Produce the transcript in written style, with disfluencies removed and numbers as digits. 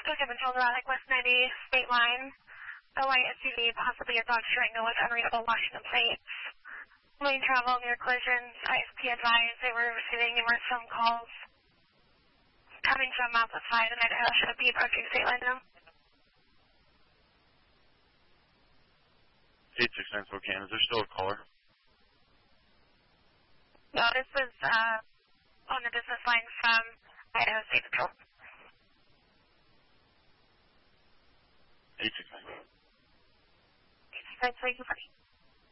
I've been told about like West 90 state line, a white SUV, possibly a Dodge Durango with unreadable Washington plates. Lane travel near collisions. ISP advised they were receiving numerous phone calls. Coming from Mount 5 in Idaho, should be approaching state line now. 869 Spokane, is there still a caller? No, this was on the business line from Idaho State Patrol. 869. 869,